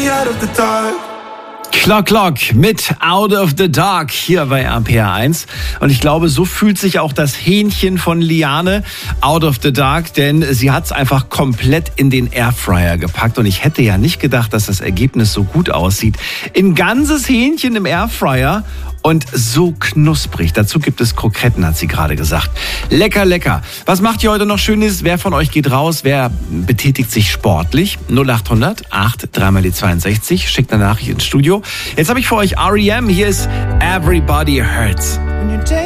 Clock mit Out of the Dark hier bei RPR1. Und ich glaube, so fühlt sich auch das Hähnchen von Liane, Out of the Dark, denn sie hat es einfach komplett in den Airfryer gepackt. Und ich hätte ja nicht gedacht, dass das Ergebnis so gut aussieht. Ein ganzes Hähnchen im Airfryer und so knusprig. Dazu gibt es Kroketten, hat sie gerade gesagt. Lecker, lecker. Was macht ihr heute noch Schönes? Wer von euch geht raus? Wer betätigt sich sportlich? 0800 8 3 die 62. Schickt eine Nachricht ins Studio. Jetzt habe ich für euch R.E.M. Hier ist Everybody Hurts.